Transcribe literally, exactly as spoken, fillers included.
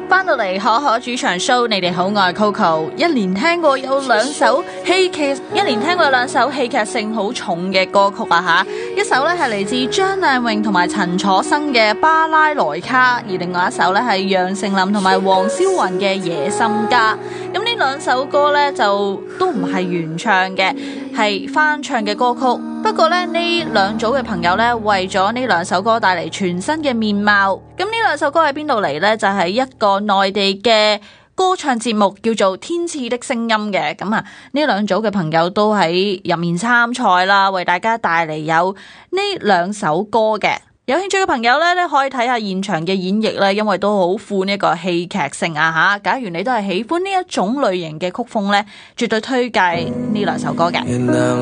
翻到嚟可可主場 show， 你哋好，我係 Coco。一連聽過有兩首戲劇，一連聽過有兩首戲劇性好重嘅歌曲啊吓！一首咧係嚟自張靚穎同埋陳楚生嘅《巴拉萊卡》，而另外一首咧係楊丞琳同埋黃霄雲嘅《野心家》。咁呢兩首歌咧就都唔係原唱嘅，係翻唱嘅歌曲。不過咧呢兩組嘅朋友咧為咗呢兩首歌帶嚟全新嘅面貌。咁呢兩首歌喺邊度嚟呢？就係、是、一個內地嘅歌唱節目叫做《天賜的聲音》嘅。咁啊呢兩組嘅朋友都喺入面參賽啦，為大家帶嚟有呢兩首歌嘅。有興趣嘅朋友咧，咧可以睇下現場嘅演繹咧，因為都好富呢個戲劇性啊吓！假如你都係喜歡呢一種類型嘅曲風咧，絕對推介呢兩首歌嘅。